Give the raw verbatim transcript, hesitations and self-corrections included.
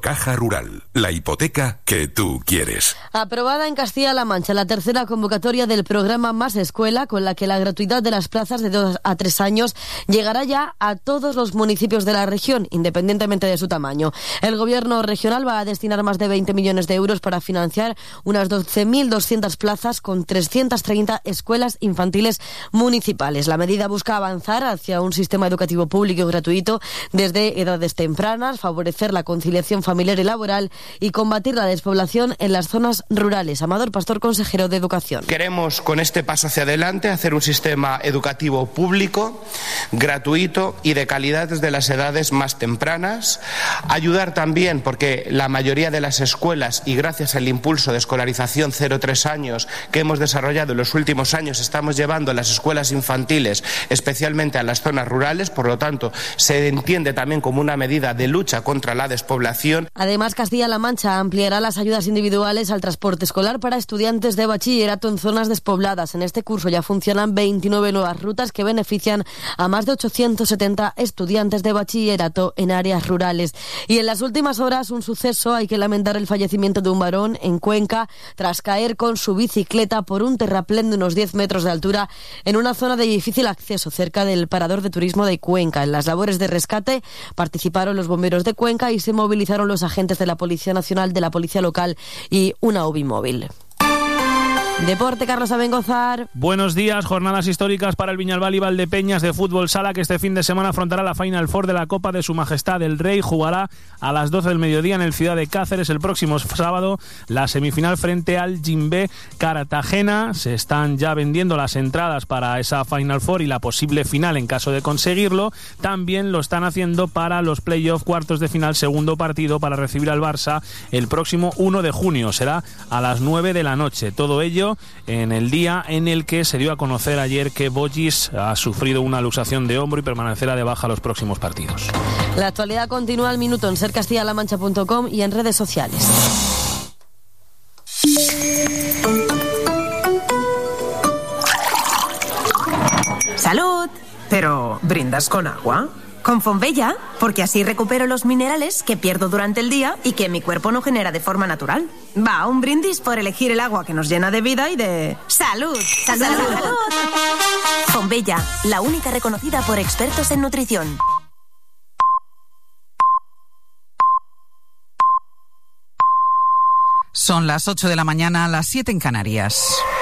Caja Rural, la hipoteca que tú quieres. Aprobada en Castilla-La Mancha la tercera convocatoria del programa Más Escuela, con la que la gratuidad de las plazas de dos a tres años llegará ya a todos los municipios de la región, independientemente de su tamaño. El gobierno regional va a destinar más de veinte millones de euros para financiar unas doce mil doscientas plazas con trescientas treinta escuelas infantiles municipales. La medida busca avanzar hacia un sistema educativo público y gratuito desde edades tempranas, favorecer la conciliación familiar y laboral y combatir la despoblación en las zonas rurales. Amador Pastor, consejero de Educación. Queremos, con este paso hacia adelante, hacer un sistema educativo público, gratuito y de calidad desde las edades más tempranas. Ayudar también, porque la mayoría de las escuelas, y gracias al impulso de escolarización cero a tres años que hemos desarrollado en los últimos años, estamos llevando las escuelas infantiles especialmente a las zonas rurales. Por lo tanto, se entiende también como una medida de lucha contra la despoblación. Además, Castilla-La Mancha ampliará las ayudas individuales al transporte escolar para estudiantes de bachillerato en zonas despobladas. En este curso ya funcionan veintinueve nuevas rutas que benefician a más de ochocientos setenta estudiantes de bachillerato en áreas rurales. Y en las últimas horas, un suceso. Hay que lamentar el fallecimiento de un varón en Cuenca tras caer con su bicicleta por un terraplén de unos diez metros de altura en una zona de difícil acceso cerca del parador de turismo de Cuenca. En las labores de rescate participaron los bomberos de Cuenca y se movilizaron los agentes de la Policía Nacional, de la Policía Local y una U B I móvil. Deporte, Carlos Abengozar. Buenos días. Jornadas históricas para el Viñalbal y Valdepeñas de fútbol sala, que este fin de semana afrontará la Final Four de la Copa de Su Majestad el Rey. Jugará a las doce del mediodía en el Ciudad de Cáceres el próximo sábado la semifinal frente al Jimbe Cartagena. Se están ya vendiendo las entradas para esa Final Four y la posible final en caso de conseguirlo. También lo están haciendo para los playoff, cuartos de final, segundo partido para recibir al Barça el próximo uno de junio. Será a las nueve de la noche. Todo ello en el día en el que se dio a conocer ayer que Boyis ha sufrido una luxación de hombro y permanecerá de baja los próximos partidos. La actualidad continúa al minuto en ser castilla la mancha punto com y en redes sociales. ¡Salud! Pero, ¿brindas con agua? Con Fonbella, porque así recupero los minerales que pierdo durante el día y que mi cuerpo no genera de forma natural. Va, un brindis por elegir el agua que nos llena de vida y de... ¡Salud! ¡Salud! ¡Salud! ¡Salud! Fonbella, la única reconocida por expertos en nutrición. Son las ocho de la mañana, las siete en Canarias.